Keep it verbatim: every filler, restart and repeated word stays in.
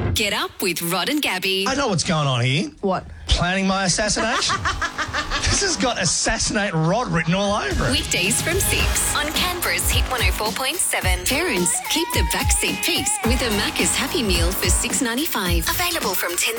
Get up with Rod and Gabby. I know what's going on here. What? Planning my assassination. This has got assassinate Rod written all over it. Weekdays from six on Canberra's Hit one oh four point seven. Parents, keep the backseat peace with a Macca's Happy Meal for six ninety-five. Available from ten